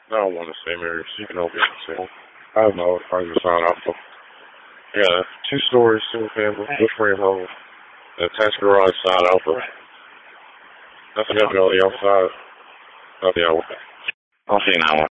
I don't want to say marriage. You can open yourself. I have no argument sign off. I got a 2-story single family, wood frame home, an attached garage side outfit. Nothing else on the outside. Nothing else. I'll see you now.